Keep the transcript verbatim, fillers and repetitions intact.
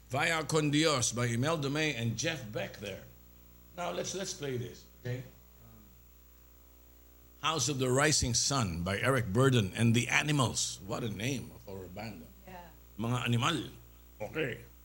Vaya con Dios by Imelda May and Jeff Beck there. Now let's let's play this, okay? House of the Rising Sun by Eric Burden and the Animals. What a name of our band. Yeah. Mga animal. Okay.